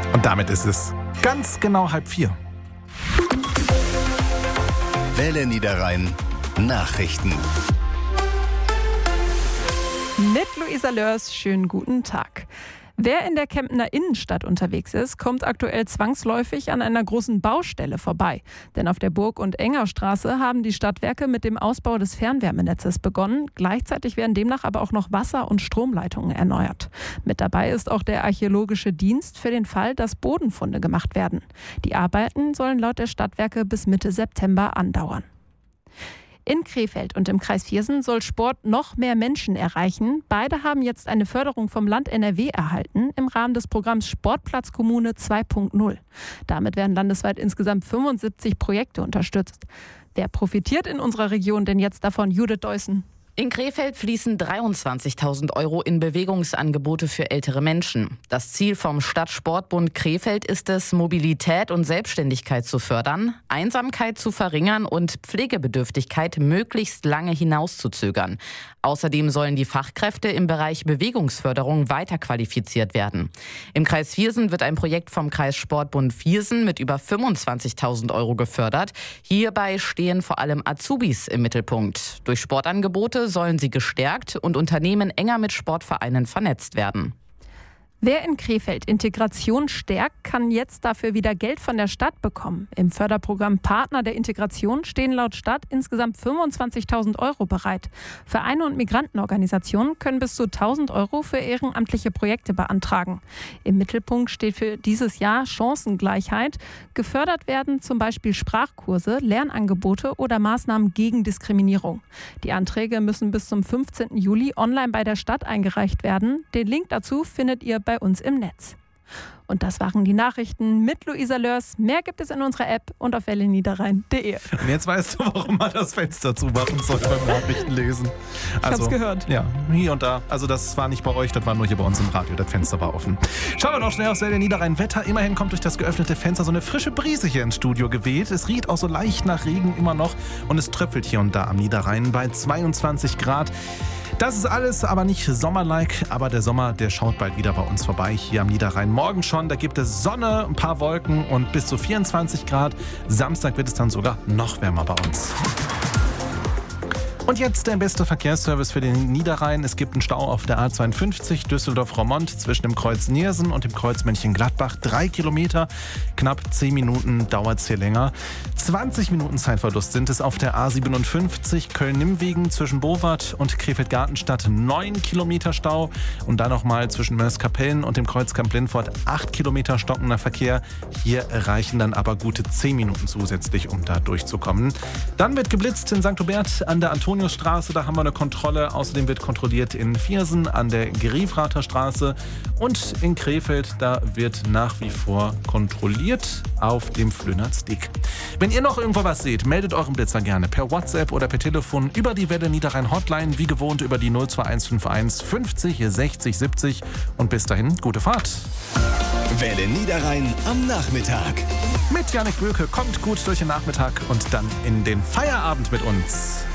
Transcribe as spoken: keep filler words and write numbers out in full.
Und damit ist es ganz genau halb vier. Welle Niederrhein Nachrichten. Mit Luisa Lörs, schönen guten Tag. Wer in der Kemptener Innenstadt unterwegs ist, kommt aktuell zwangsläufig an einer großen Baustelle vorbei. Denn auf der Burg- und Engerstraße haben die Stadtwerke mit dem Ausbau des Fernwärmenetzes begonnen. Gleichzeitig werden demnach aber auch noch Wasser- und Stromleitungen erneuert. Mit dabei ist auch der Archäologische Dienst für den Fall, dass Bodenfunde gemacht werden. Die Arbeiten sollen laut der Stadtwerke bis Mitte September andauern. In Krefeld und im Kreis Viersen soll Sport noch mehr Menschen erreichen. Beide haben jetzt eine Förderung vom Land N R W erhalten im Rahmen des Programms Sportplatz Kommune zwei Punkt null. Damit werden landesweit insgesamt fünfundsiebzig Projekte unterstützt. Wer profitiert in unserer Region denn jetzt davon? Judith Deussen. In Krefeld fließen dreiundzwanzigtausend Euro in Bewegungsangebote für ältere Menschen. Das Ziel vom Stadtsportbund Krefeld ist es, Mobilität und Selbstständigkeit zu fördern, Einsamkeit zu verringern und Pflegebedürftigkeit möglichst lange hinauszuzögern. Außerdem sollen die Fachkräfte im Bereich Bewegungsförderung weiterqualifiziert werden. Im Kreis Viersen wird ein Projekt vom Kreissportbund Viersen mit über fünfundzwanzigtausend Euro gefördert. Hierbei stehen vor allem Azubis im Mittelpunkt. Durch Sportangebote sollen sie gestärkt und Unternehmen enger mit Sportvereinen vernetzt werden. Wer in Krefeld Integration stärkt, kann jetzt dafür wieder Geld von der Stadt bekommen. Im Förderprogramm Partner der Integration stehen laut Stadt insgesamt fünfundzwanzigtausend Euro bereit. Vereine und Migrantenorganisationen können bis zu tausend Euro für ehrenamtliche Projekte beantragen. Im Mittelpunkt steht für dieses Jahr Chancengleichheit. Gefördert werden zum Beispiel Sprachkurse, Lernangebote oder Maßnahmen gegen Diskriminierung. Die Anträge müssen bis zum fünfzehnten Juli online bei der Stadt eingereicht werden. Den Link dazu findet ihr bei uns im Netz. Und das waren die Nachrichten mit Luisa Lörs. Mehr gibt es in unserer App und auf welle niederrhein punkt de. Und jetzt weißt du, warum man das Fenster zumachen soll beim Nachrichtenlesen. Ich Also, hab's gehört. Ja, hier und da. Also das war nicht bei euch, das war nur hier bei uns im Radio. Das Fenster war offen. Schauen wir noch schnell aufs Welle Niederrhein Wetter. Immerhin kommt durch das geöffnete Fenster so eine frische Brise hier ins Studio geweht. Es riecht auch so leicht nach Regen immer noch und es tröpfelt hier und da am Niederrhein bei zweiundzwanzig Grad. Das ist alles aber nicht sommerlike, aber der Sommer, der schaut bald wieder bei uns vorbei hier am Niederrhein. Morgen schon, da gibt es Sonne, ein paar Wolken und bis zu vierundzwanzig Grad. Samstag wird es dann sogar noch wärmer bei uns. Und jetzt der beste Verkehrsservice für den Niederrhein. Es gibt einen Stau auf der A zweiundfünfzig Düsseldorf-Roermond zwischen dem Kreuz Niersen und dem Kreuz Mönchengladbach. Drei Kilometer, knapp zehn Minuten dauert es hier länger. zwanzig Minuten Zeitverlust sind es auf der A siebenundfünfzig Köln-Nimmwegen zwischen Bowart und Krefeld-Gartenstadt. neun Kilometer Stau und dann nochmal zwischen Mörs-Kapellen und dem Kreuz Kamp-Lindfort. acht Kilometer stockender Verkehr. Hier reichen dann aber gute zehn Minuten zusätzlich, um da durchzukommen. Dann wird geblitzt in Sankt Hubert an der Antoniusstraße. Da haben wir eine Kontrolle. Außerdem wird kontrolliert in Viersen an der Griefrather Straße. Und in Krefeld, da wird nach wie vor kontrolliert auf dem Flönertstick. Wenn ihr noch irgendwo was seht, meldet euren Blitzer gerne per WhatsApp oder per Telefon über die Welle Niederrhein Hotline, wie gewohnt über die null zwei eins fünf eins fünfzig sechzig siebzig. Und bis dahin, gute Fahrt. Welle Niederrhein am Nachmittag. Mit Janik Böke kommt gut durch den Nachmittag und dann in den Feierabend mit uns.